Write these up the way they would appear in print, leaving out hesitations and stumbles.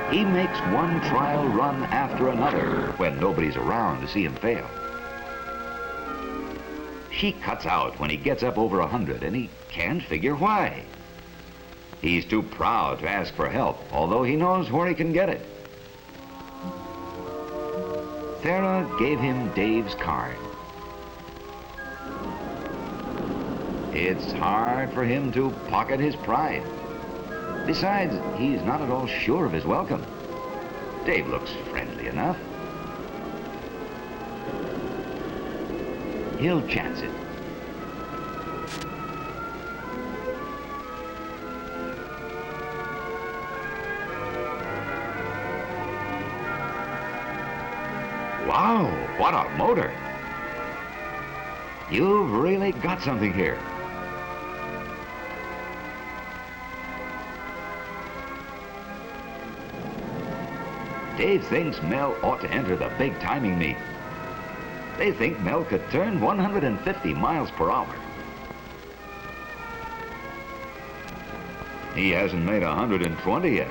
He makes one trial run after another when nobody's around to see him fail. She cuts out when he gets up over 100, and he can't figure why. He's too proud to ask for help, although he knows where he can get it. Thera gave him Dave's card. It's hard for him to pocket his pride. Besides, he's not at all sure of his welcome. Dave looks friendly enough. He'll chance it. Wow, what a motor! You've really got something here. Dave thinks Mel ought to enter the big timing meet. They think Mel could turn 150 miles per hour. He hasn't made 120 yet.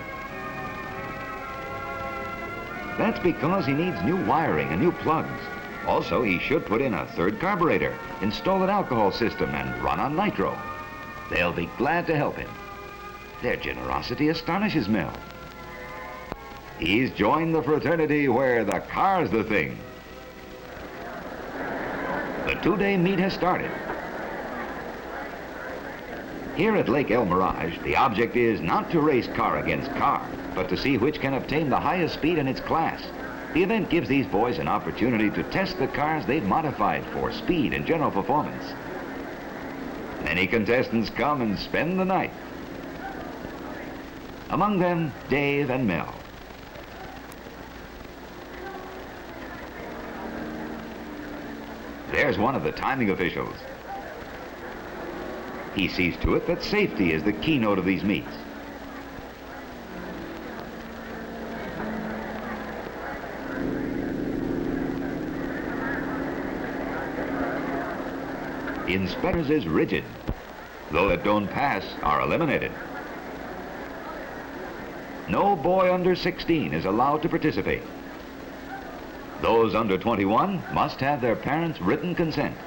That's because he needs new wiring and new plugs. Also, he should put in a third carburetor, install an alcohol system, and run on nitro. They'll be glad to help him. Their generosity astonishes Mel. He's joined the fraternity where the car's the thing. The two-day meet has started. Here at Lake El Mirage, the object is not to race car against car, but to see which can obtain the highest speed in its class. The event gives these boys an opportunity to test the cars they've modified for speed and general performance. Many contestants come and spend the night. Among them, Dave and Mel. There's one of the timing officials. He sees to it that safety is the keynote of these meets. Inspectors is rigid. Those that don't pass are eliminated. No boy under 16 is allowed to participate. Those under 21 must have their parents' written consent.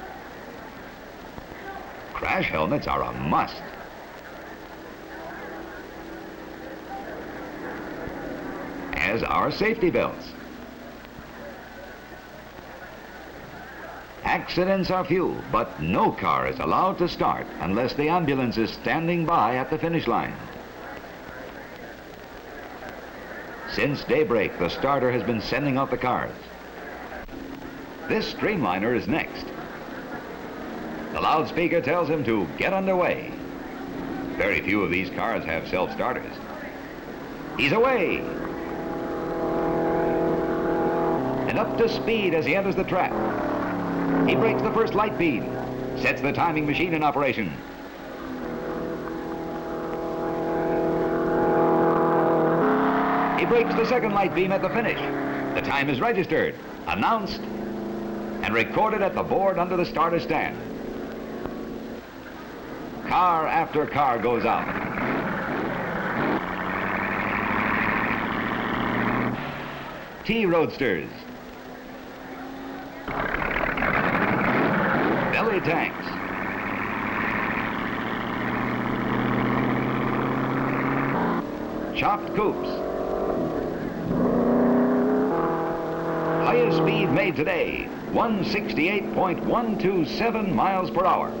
Crash helmets are a must. As are safety belts. Accidents are few, but no car is allowed to start unless the ambulance is standing by at the finish line. Since daybreak, the starter has been sending out the cars. This streamliner is next. The loudspeaker tells him to get underway. Very few of these cars have self-starters. He's away! And up to speed as he enters the track. He breaks the first light beam, sets the timing machine in operation. He breaks the second light beam at the finish. The time is registered, announced, and recorded at the board under the starter stand. Car after car goes out. T-Roadsters. Belly tanks. Chopped coupes. Highest speed made today, 168.127 miles per hour.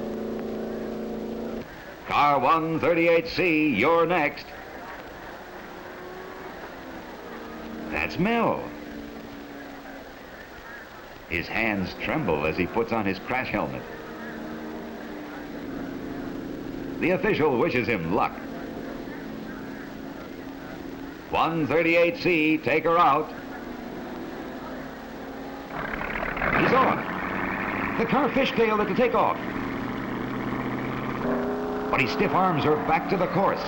Car 138C, you're next. That's Mel. His hands tremble as he puts on his crash helmet. The official wishes him luck. 138C, take her out. He's on. The car fishtailed at the takeoff. But he stiff arms her back to the course.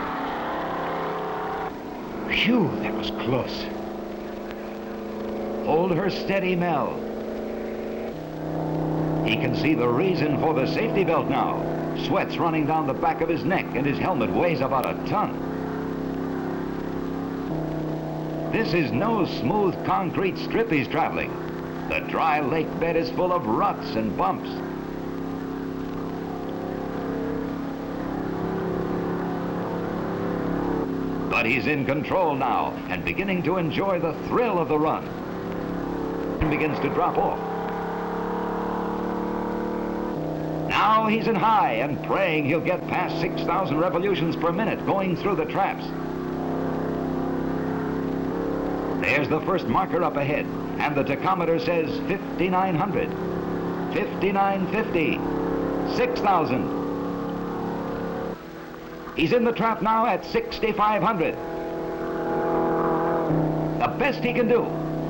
Phew, that was close. Hold her steady, Mel. He can see the reason for the safety belt now. Sweat's running down the back of his neck and his helmet weighs about a ton. This is no smooth concrete strip he's traveling. The dry lake bed is full of ruts and bumps. But he's in control now and beginning to enjoy the thrill of the run. And begins to drop off. Now he's in high and praying he'll get past 6,000 revolutions per minute going through the traps. There's the first marker up ahead, and the tachometer says 5,900, 5,950, 6,000. He's in the trap now at 6,500. The best he can do.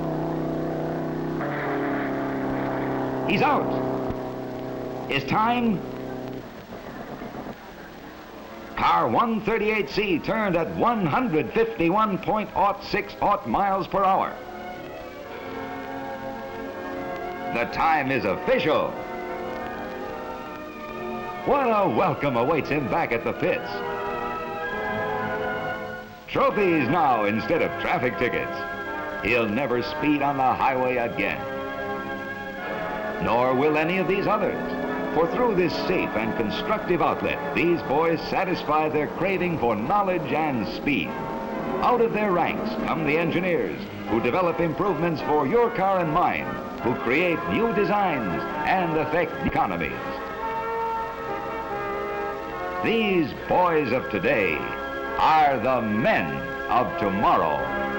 He's out. His time? Car 138C turned at 151.06 miles per hour. The time is official. What a welcome awaits him back at the pits. Trophies now instead of traffic tickets. He'll never speed on the highway again. Nor will any of these others. For through this safe and constructive outlet, these boys satisfy their craving for knowledge and speed. Out of their ranks come the engineers who develop improvements for your car and mine, who create new designs and affect economies. These boys of today are the men of tomorrow.